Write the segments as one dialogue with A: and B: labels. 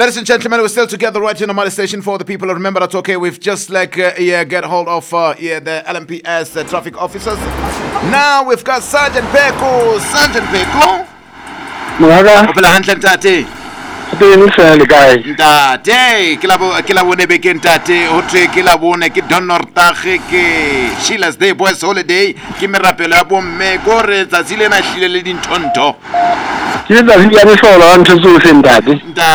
A: Ladies and gentlemen, we're still together right here on Mali Station for the people. Remember that's okay. We've just get hold of the LMPS traffic officers. Now we've got Sergeant Peko. Sergeant Peko. Ntate ke la bone bekeng ntate ho tre ke la bone ke Donortage ke Sheila's Day Boys Holiday ke merapelo ya bomme go re tsatsi le na hlile le dinthonto
B: ke tsa di ya solo ntse tsohle ntate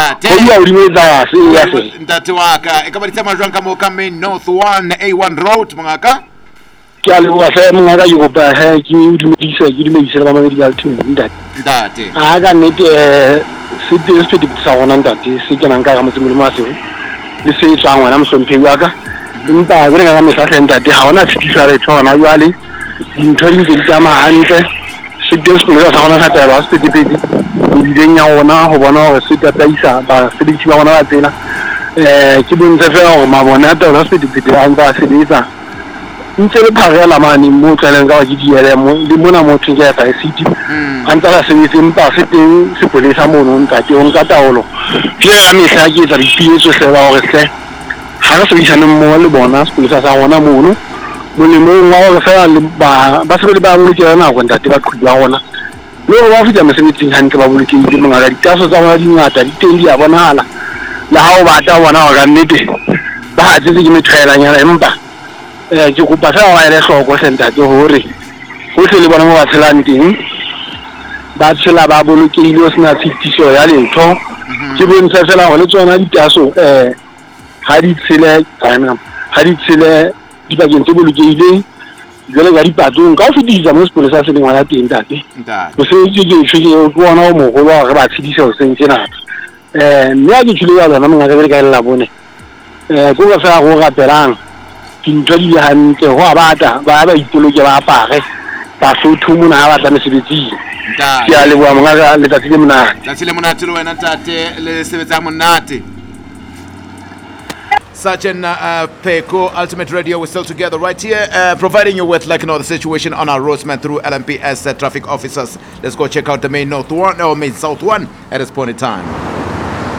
A: ntate wa ka e ka ba ditsamaya jwang ka mo ka Main North 1 A1 Road mongaka
B: ke a le wa fa mongaka yo go ba ha ke dumedisa ba medical team ntate a ga nnete se te se di sa gona ntate se ke nang ka ga motse maseo le se tsang wena mosompheng wa ka empa go re ga mesahle ntate ha ona tshitisa re tsona jwale dintho di ntse di tsamaya hantle se te se go sa gona thata ba se te pedi di denya ona go bona gore se tataisa ba se di tshaba bona ba tsena ke bontse fela gore mabone a tla se te pedi a ntse a sebetsa ntse le phagela mane mo tsaleng ka di diele mo di mona mo tshega ya city anta la sebetse mpa se teng se polesa mono ntate o nka taolo ke ya mehla ke tsa dipietso se ba gore se ha re sebedisana mo le bona se polesa sa gona mono molemo wa gore fela ba se le ba mo ke rena go ntate ba qhubwa gona le ba fitsa mesebetsing hantle ba boleke di mongaka ditaso tsa bona di ngata di teng di a bonahala la ha o batla bona ga nnete ba ha tse ke metshwaelanyana empa ke kopa fela wa ile hloko sentate hore ho se le bona mo ba tshelang teng ba tshela ba bolokehile o sena tshitiso ya letho ke bontsha fela go le tsona ditaso ha di tshele di bakeng tse bolokehile jwale ga dipatong ka o fetisa mo sepolesa se lengwa ya teng tate o se ke bona o mogolo wa re ba tshedisa o sentse nako mme a ke tshile ya lona mongaka le ka lela bone go ba fela go rapelang dintho di hantle go a bata ba ipoloke ba apare ba fotho mona ha ba tla mesebetsing ke a le bua mongaka le tatile
A: monate le wena tate le sebetsa monate. Sergeant Peko, Ultimate Radio, we're still together right here, providing you with the situation on our roads, man, through LMPS traffic officers. Let's go check out the Main North 1 or Main South 1 at this point in time.